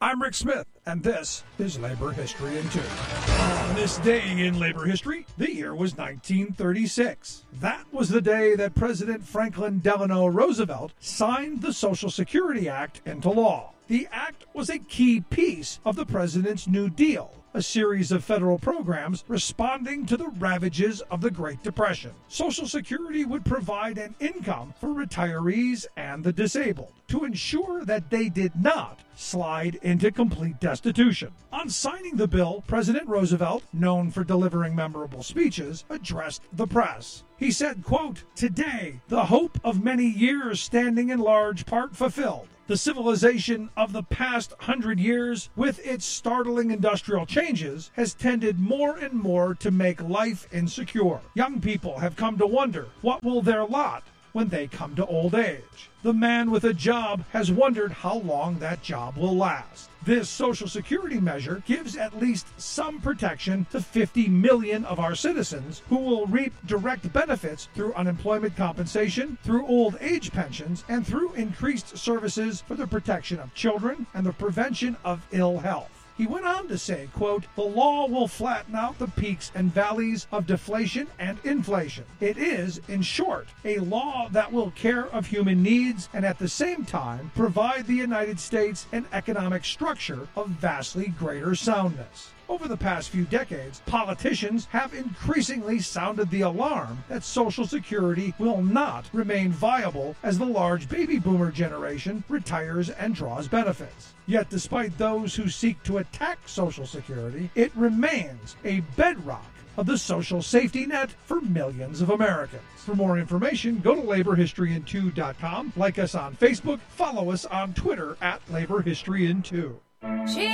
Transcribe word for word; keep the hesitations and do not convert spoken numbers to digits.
I'm Rick Smith, and this is Labor History in Two. On this day in labor history, the year was nineteen thirty-six. That was the day that President Franklin Delano Roosevelt signed the Social Security Act into law. The act was a key piece of the president's New Deal, a series of federal programs responding to the ravages of the Great Depression. Social Security would provide an income for retirees and the disabled to ensure that they did not slide into complete destitution. On signing the bill, President Roosevelt, known for delivering memorable speeches, addressed the press. He said, quote, "Today, the hope of many years standing in large part fulfilled. The civilization of the past hundred years, with its startling industrial changes, has tended more and more to make life insecure. Young people have come to wonder, what will their lot when they come to old age? The man with a job has wondered how long that job will last. This Social Security measure gives at least some protection to fifty million of our citizens who will reap direct benefits through unemployment compensation, through old age pensions, and through increased services for the protection of children and the prevention of ill health." He went on to say, quote, "The law will flatten out the peaks and valleys of deflation and inflation. It is, in short, a law that will care of human needs and at the same time provide the United States an economic structure of vastly greater soundness." Over the past few decades, politicians have increasingly sounded the alarm that Social Security will not remain viable as the large baby boomer generation retires and draws benefits. Yet despite those who seek to attack Social Security, it remains a bedrock of the social safety net for millions of Americans. For more information, go to labor history in two dot com, like us on Facebook, follow us on Twitter at Labor History in two.